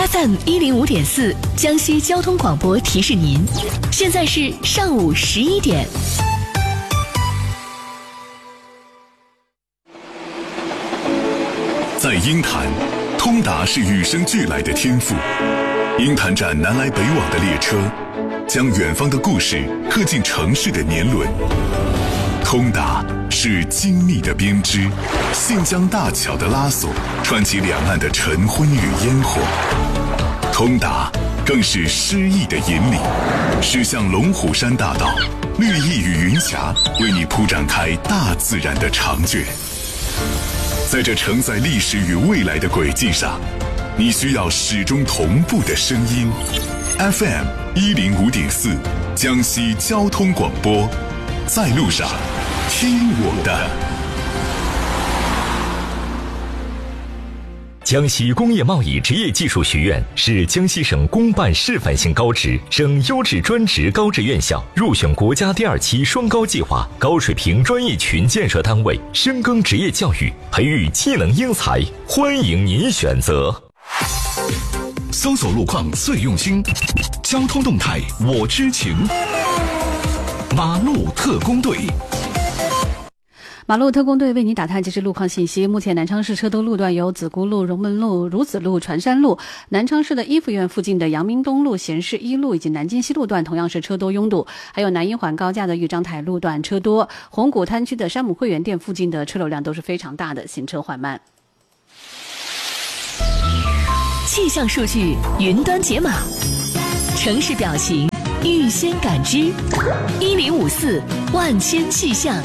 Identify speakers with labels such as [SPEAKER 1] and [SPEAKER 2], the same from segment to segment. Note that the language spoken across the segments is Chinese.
[SPEAKER 1] FM105.4江西交通广播提示您，现在是上午11点。
[SPEAKER 2] 在鹰潭，通达是与生俱来的天赋。鹰潭站南来北往的列车，将远方的故事刻进城市的年轮。通达是精密的编织，信江大桥的拉索，串起两岸的晨昏与烟火。通达更是诗意的引领，驶向龙虎山大道，绿意与云霞为你铺展开大自然的长卷。在这承载历史与未来的轨迹上，你需要始终同步的声音。FM105.4江西交通广播，在路上听我的。
[SPEAKER 3] 江西工业贸易职业技术学院是江西省公办示范性高职、省优质专职高职院校，入选国家第2期双高计划高水平专业群建设单位，深耕职业教育，培育技能英才，欢迎您选择。
[SPEAKER 2] 搜索路况最用心，交通动态我知情。马路特工队。
[SPEAKER 4] 马路特工队为您打探即时路况信息。目前南昌市车多路段有子姑路、荣门路、孺子路、船山路；南昌市的一附院附近的阳明东路、贤士一路以及南京西路段同样是车多拥堵，还有南一环高架的豫章台路段车多。红谷滩区的山姆会员店附近的车流量都是非常大的，行车缓慢。
[SPEAKER 1] 气象数据云端解码，城市表情预先感知，1054万千气象。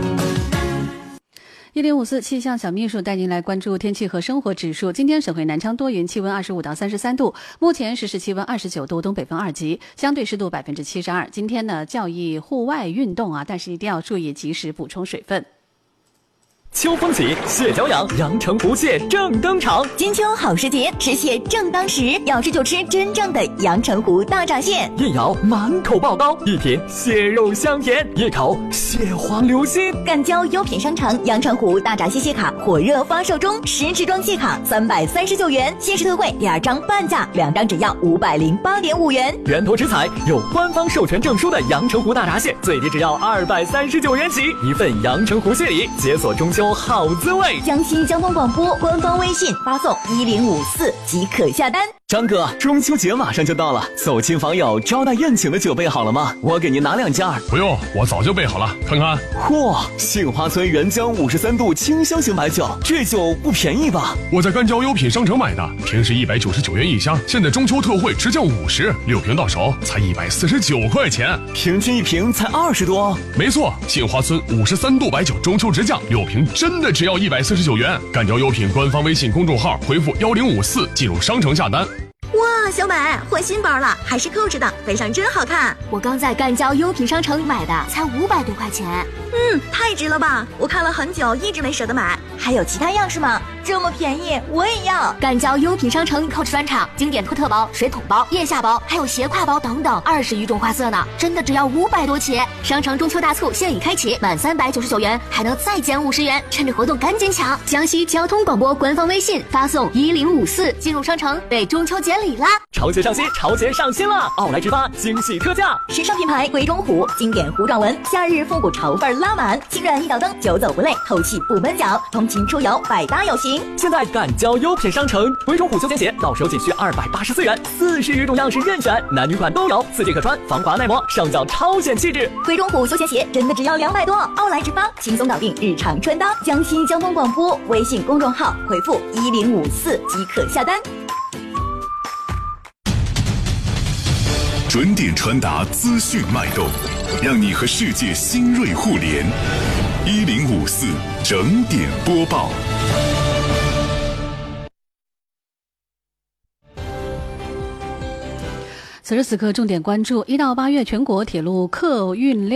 [SPEAKER 4] 1054气象小秘书带您来关注天气和生活指数。今天省会南昌多云，气温25到33度，目前实时气温29度，东北风2级，相对湿度72%。今天呢，较易户外运动但是一定要注意及时补充水分。
[SPEAKER 5] 秋风起，蟹脚痒，阳澄湖蟹正登场。
[SPEAKER 6] 金秋好时节，吃蟹正当时，要吃就吃真正的阳澄湖大闸蟹。
[SPEAKER 5] 一咬满口爆膏，一品蟹肉香甜，一口蟹黄流心。
[SPEAKER 6] 赣胶优品商城阳澄湖大闸蟹蟹卡火热发售中，10支装蟹卡339元，限时特惠，2张半价，2张只要508.5元。
[SPEAKER 5] 源头直采有官方授权证书的阳澄湖大闸蟹，最低只要239元起，一份阳澄湖蟹礼，解锁中秋好滋味。
[SPEAKER 6] 江西交通广播官方微信发送1054即可下单。
[SPEAKER 5] 张哥，中秋节马上就到了，走亲访友招待宴请的酒备好了吗？我给您拿2件。
[SPEAKER 7] 不用，我早就备好了，看看。
[SPEAKER 5] 嚯，杏花村原浆53度清香型白酒，这酒不便宜吧？
[SPEAKER 7] 我在赣胶优品商城买的，平时199元一箱，现在中秋特惠直降50，6瓶到手才149块钱，
[SPEAKER 5] 平均1瓶才20多。
[SPEAKER 7] 没错，杏花村53度白酒中秋直降，6瓶真的只要149元。赣胶优品官方微信公众号回复1054进入商城下单。
[SPEAKER 6] 哇，小美换新包了，还是扣着的，背上真好看。
[SPEAKER 8] 我刚在赣胶优品商城买的，才500多块钱。
[SPEAKER 6] 太值了吧！我看了很久，一直没舍得买。还有其他样式吗？这么便宜，我也要。
[SPEAKER 8] 赣胶优品商城扣着专场，经典托特包、水桶包、腋下包，还有斜挎包等等，20余种花色呢，真的只要500多起。商城中秋大促现已开启，满399元还能再减50元，趁着活动赶紧抢！江西交通广播官方微信发送1054进入商城，为中秋节礼啦！
[SPEAKER 5] 潮节上新，潮节上新了！奥莱直发惊喜特价，
[SPEAKER 6] 时尚品牌鬼冢虎经典糊状纹，夏日复古潮范拉满，轻软一道灯，久走不累，透气不闷脚，通勤出游百搭有型。
[SPEAKER 5] 现在赣胶优品商城，鬼冢虎休闲鞋到手仅需284元，40余种样式任选，男女款都有，4季可穿，防滑耐磨，上脚超显气质。
[SPEAKER 6] 鬼冢虎休闲鞋真的只要200多，奥莱直发轻松搞定日常穿搭。江西交通广播微信公众号回复1054即可下单。
[SPEAKER 2] 准点传达资讯脉动，让你和世界新锐互联。1054整点播报。
[SPEAKER 4] 此时此刻，重点关注1到8月全国铁路客货运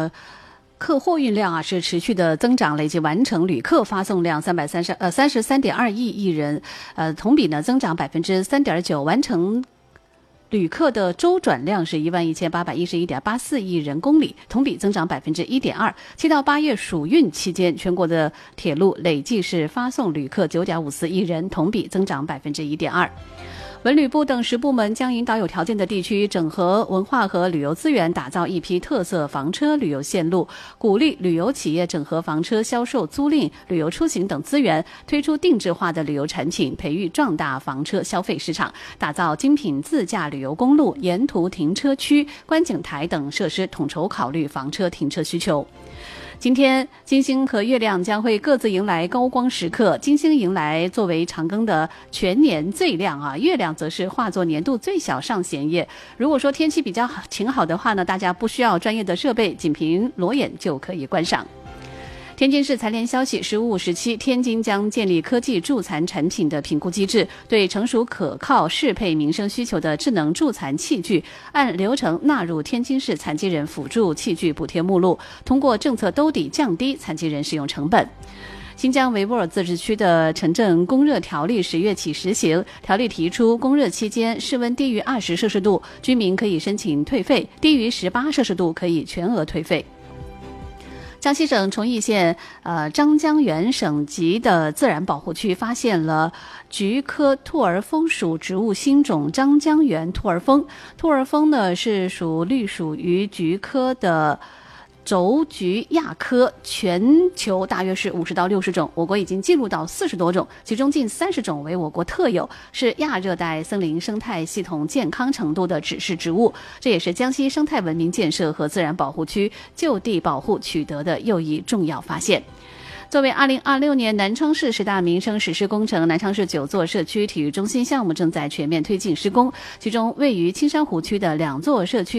[SPEAKER 4] 量是持续的增长，累计完成旅客发送量33.2亿人，同比呢增长3.9%，完成旅客的周转量是11811.84亿人公里，同比增长1.2%。7到8月暑运期间，全国的铁路累计是发送旅客9.54亿人，同比增长1.2%。 文旅部等10部门将引导有条件的地区整合文化和旅游资源，打造一批特色房车旅游线路，鼓励旅游企业整合房车销售、租赁、旅游出行等资源，推出定制化的旅游产品，培育壮大房车消费市场，打造精品自驾旅游公路、沿途停车区、观景台等设施，统筹考虑房车停车需求。今天，金星和月亮将会各自迎来高光时刻。金星迎来作为长庚的全年最亮月亮则是化作年度最小上弦夜。如果说天气比较晴好的话呢，大家不需要专业的设备，仅凭裸眼就可以观赏。天津市残联消息，15、17，天津将建立科技助残产品的评估机制，对成熟可靠、适配民生需求的智能助残器具，按流程纳入天津市残疾人辅助器具补贴目录，通过政策兜底降低残疾人使用成本。新疆维吾尔自治区的城镇供热条例10月起实行，条例提出，供热期间室温低于20摄氏度，居民可以申请退费；低于18摄氏度可以全额退费。江西省崇义县张江源省级的自然保护区发现了菊科兔儿蜂属植物新种张江源兔儿蜂。兔儿蜂呢是属隶属于菊科的轴菊亚科，全球大约是50到60种，我国已经记录到40多种，其中近30种为我国特有，是亚热带森林生态系统健康程度的指示植物。这也是江西生态文明建设和自然保护区就地保护取得的又一重要发现。作为2026年南昌市10大民生实施工程，南昌市9座社区体育中心项目正在全面推进施工，其中位于青山湖区的2座社区